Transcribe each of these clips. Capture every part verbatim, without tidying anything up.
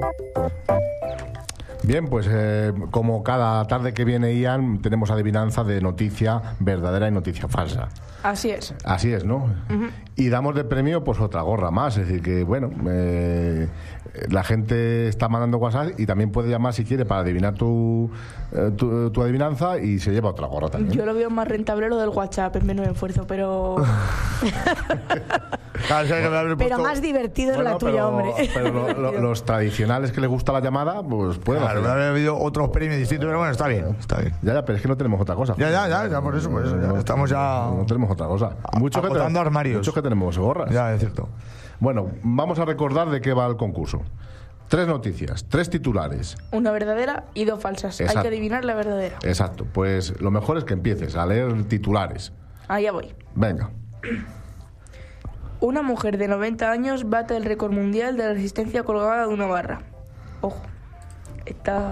Bien, pues eh, como cada tarde que viene Ian, tenemos adivinanza de noticia verdadera y noticia falsa. Así es. Así es, ¿no? Uh-huh. Y damos de premio pues otra gorra más, es decir que, bueno, eh, la gente está mandando WhatsApp y también puede llamar si quiere para adivinar tu, eh, tu, tu adivinanza y se lleva otra gorra también. Yo lo veo más rentable lo del WhatsApp en menos esfuerzo, pero... Pero más divertido es bueno, la tuya, pero, hombre. Pero lo, lo, los tradicionales que les gusta la llamada, pues pueden claro, hacer. Haber habido otros premios distintos, pero bueno, está bien, está bien. Ya, ya, pero es que no tenemos otra cosa. Ya, ya, ya, ya por eso, por eso. Ya, estamos ya... No tenemos otra cosa. Muchos que, tenemos, armarios. muchos que tenemos gorras. Ya, es cierto. Bueno, vamos a recordar de qué va el concurso. Tres noticias, tres titulares. Una verdadera y dos falsas. Exacto. Hay que adivinar la verdadera. Exacto. Pues lo mejor es que empieces a leer titulares. Allá voy. Venga. Una mujer de noventa años bate el récord mundial de resistencia colgada de una barra. Ojo, esta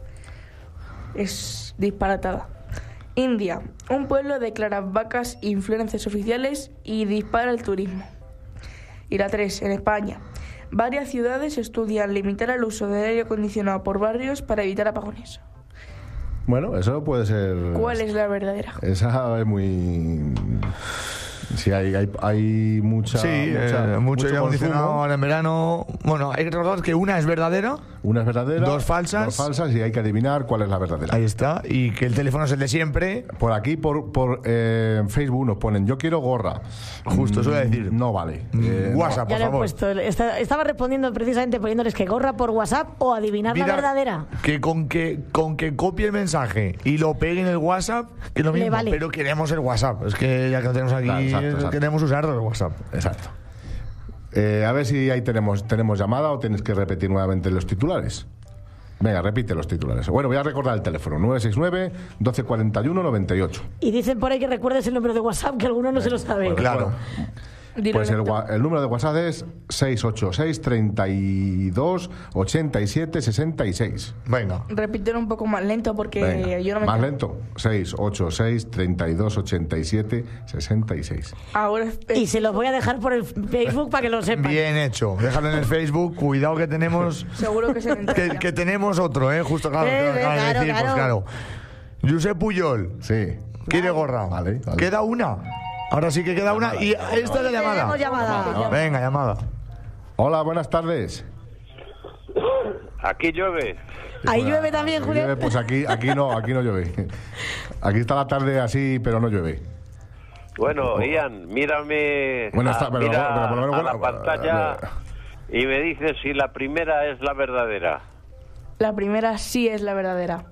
es disparatada. India. Un pueblo declara vacas influencias oficiales y dispara el turismo. Y la tres, en España. Varias ciudades estudian limitar el uso del aire acondicionado por barrios para evitar apagones. Bueno, eso puede ser... ¿Cuál es la verdadera? Esa es muy... Sí, hay, hay, hay mucha... Sí, mucha, eh, mucho aire acondicionado ahora en verano. Bueno, hay que recordar que una es verdadera. Una es verdadera. Dos falsas. Dos falsas y hay que adivinar cuál es la verdadera. Ahí está. Y que el teléfono es el de siempre. Por aquí, por, por eh, Facebook nos ponen, yo quiero gorra. Justo, eso voy a decir. No vale. Mm, eh, WhatsApp, ya por le favor. He puesto, está, estaba respondiendo precisamente poniéndoles que gorra por WhatsApp o adivinar Mira, la verdadera. Que con que con que copie el mensaje y lo pegue en el WhatsApp, que es lo mismo, vale. Pero queremos el WhatsApp. Es que ya que lo tenemos aquí, claro, exacto, exacto. Queremos usar el WhatsApp. Exacto. Eh, a ver si ahí tenemos, tenemos llamada o tienes que repetir nuevamente los titulares. Venga, repite los titulares. Bueno, voy a recordar el teléfono: nueve seis nueve, doce cuarenta y uno, noventa y ocho. Y dicen por ahí que recuerdes el número de WhatsApp, que algunos no Venga, se lo saben. Pues, claro. Pues el, el número de WhatsApp es seis ocho seis, treinta y dos, ochenta y siete, sesenta y seis. Venga. Repítelo un poco más lento porque Venga. yo no me... Más lento. seis ocho seis, treinta y dos, ochenta y siete, sesenta y seis. Ahora es... Y se los voy a dejar por el Facebook para que lo sepan. Bien hecho. Déjalo en el Facebook. Cuidado que tenemos... Seguro que se me que, que tenemos otro, ¿eh? Justo claro, eh, que claro, de decir, claro. Pues claro. Josep Puyol. Sí. Quiere gorra. Vale, vale. Queda una. Ahora sí que queda una y esta es la llamada. llamada. Venga, llamada. Hola, buenas tardes. Aquí llueve. Ahí llueve también, Julián. Llueve, pues aquí, aquí no, aquí no llueve. Aquí está la tarde así, pero no llueve. Bueno, Ian, mírame Bueno, a, está, pero, mira pero por lo menos, a la bueno, pantalla y me dices si la primera es la verdadera. La primera sí es la verdadera.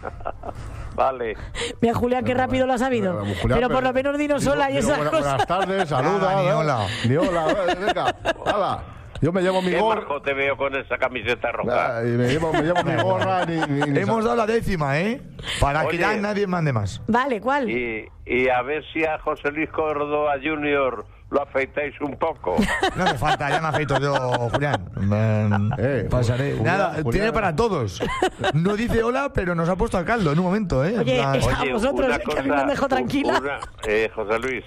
Vale. Mira, Julián, qué rápido lo ha sabido. Bueno, pero, Julián, pero por lo menos dinos digo, hola y digo, esas buena, cosas. Buenas tardes, saluda. Nada, ni ¿eh? hola. Ni hola, eh, venga, hala. Yo me llevo mi Qué gorra. majo te veo con esa camiseta roja. Ah, y me llevo, me llevo mi gorra. Ni, ni, ni Hemos dado la décima, ¿eh? Para Oye, que ya nadie mande más. Vale, ¿cuál? Y, y a ver si a José Luis Córdoba junior lo afeitáis un poco. No hace falta, ya me afeito yo, Julián. Man, Eh, pasaré. Julián, Nada, Julián. tiene para todos. No dice hola, pero nos ha puesto al caldo en un momento, ¿eh? Oye, En plan- es- a vosotros, que a mí me han dejado tranquila. una- eh, José Luis.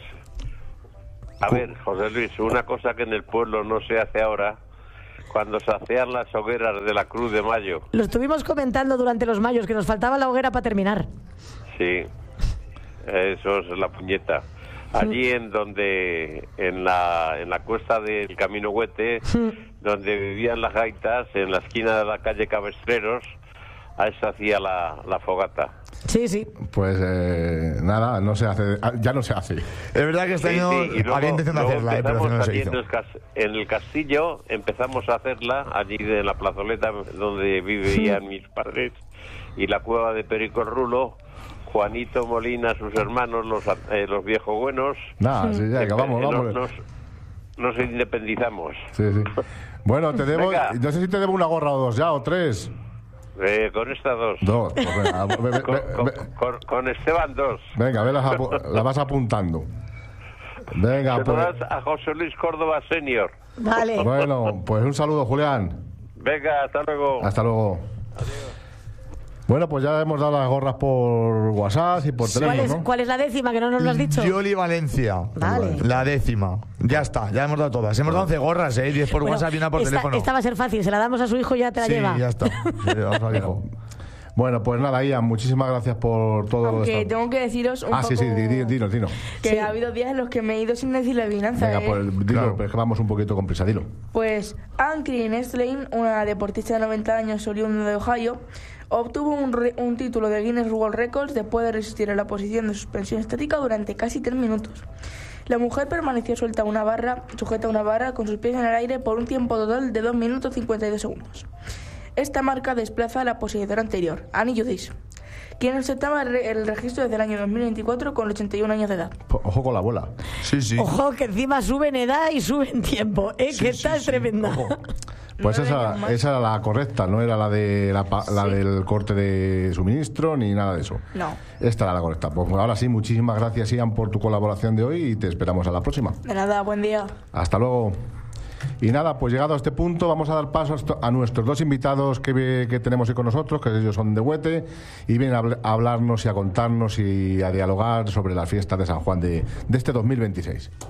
A ver, José Luis, una cosa que en el pueblo no se hace ahora, cuando se hacían las hogueras de la Cruz de Mayo. Lo estuvimos comentando durante los mayos, que nos faltaba la hoguera para terminar. Sí, eso es la puñeta. Allí en donde, en la, en la cuesta del Camino Huete, donde vivían las gaitas, en la esquina de la calle Cabestreros, ahí se hacía la, la fogata. Sí, sí. Pues eh, nada, no se hace, ya no se hace. Es verdad que este Sí, año sí, y luego- había intención de luego hacerla, eh, pero al final no se allí hizo. en, el cas- en el castillo empezamos a hacerla, allí de la plazoleta donde vivían mis padres, y la cueva de Perico Rulo, Juanito Molina, sus hermanos, los, eh, los viejos buenos. Nada, sí, ya, que vamos, eh, nos, vamos. nos, nos independizamos. Sí, sí. Bueno, te debo, Venga. no sé si te debo una gorra o dos ya, o tres. Eh, con estas dos. Dos. Pues venga, ve- ve- Con, ve- con- ve- con- con Esteban dos. venga, ve las apu- la vas apuntando. Venga, Se lo pues. das a José Luis Córdoba Senior. Vale. Bueno, pues un saludo, Julián. Venga, hasta luego. Hasta luego. Bueno, pues ya hemos dado las gorras por WhatsApp y por ¿Cuál teléfono, es, ¿no? ¿Cuál es la décima que no nos lo has dicho? Yoli Valencia. Vale. La décima. Ya está, ya hemos dado todas. Hemos dado once gorras, ¿eh? diez por Bueno, WhatsApp y una por esta, teléfono. esta va a ser fácil, se la damos a su hijo y ya te la sí, lleva. ya está. Sí, vamos al hijo. Bueno, pues nada, Ian, muchísimas gracias por todo lo Aunque de esta- tengo que deciros un Ah, poco sí, sí, di- di- dinos, dinos. que Sí. ha habido días en los que me he ido sin decir la adivinanza. Venga, ¿eh? pues dilo, Claro. pero es que vamos un poquito con prisa, dilo. Pues Anne Slane, una deportista de noventa años oriunda de Ohio, obtuvo un, re- un título de Guinness World Records después de resistir a la posición de suspensión estática durante casi tres minutos. La mujer permaneció suelta a una barra, sujeta a una barra con sus pies en el aire por un tiempo total de dos minutos cincuenta y dos segundos. Esta marca desplaza a la poseedora anterior, Annie Judis, quien ostentaba el, re- el registro desde el año dos mil veinticuatro con ochenta y un años de edad. Po- Ojo con la bola. Sí, sí. Ojo, que encima sube en edad y sube en tiempo, ¿eh? Sí, que sí, esta es sí. tremenda. Ojo. Pues Nueve esa, años más. esa era la correcta, no era la de la, pa- la Sí. del corte de suministro ni nada de eso. No. Esta era la correcta. Pues ahora sí, muchísimas gracias, Ian, por tu colaboración de hoy y te esperamos a la próxima. De nada, buen día. Hasta luego. Y nada, pues llegado a este punto vamos a dar paso a esto- a nuestros dos invitados que, que tenemos hoy con nosotros, que ellos son de Huete, y vienen a, habl- a hablarnos y a contarnos y a dialogar sobre las fiestas de San Juan de, de este dos mil veintiséis.